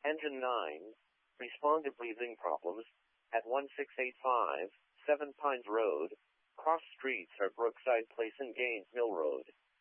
Engine 9. Respond to breathing problems at 1685 Seven Pines Road. Cross streets are Brookside Place and Gaines Mill Road.